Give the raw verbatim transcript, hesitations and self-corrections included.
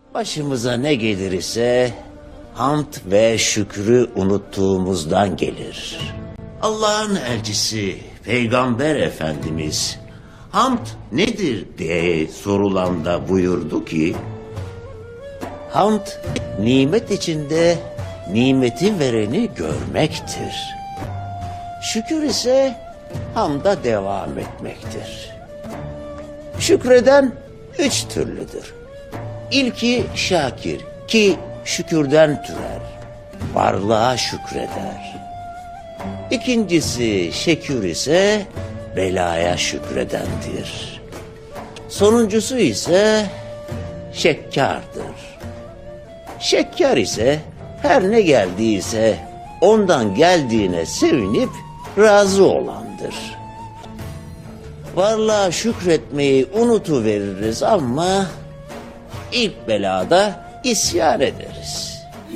Başımıza ne gelir ise hamd ve şükrü unuttuğumuzdan gelir. Allah'ın elçisi Peygamber Efendimiz hamd nedir diye sorulanda buyurdu ki, hamd nimet içinde nimeti vereni görmektir. Şükür ise hamda devam etmektir. Şükreden üç türlüdür. İlki şakir ki şükürden türer, varlığa şükreder. İkincisi şekür ise belaya şükredendir. Sonuncusu ise şekkardır. Şekkar ise her ne geldiyse ondan geldiğine sevinip razı olandır. Varlığa şükretmeyi unutuveririz ama ilk belada isyan ederiz.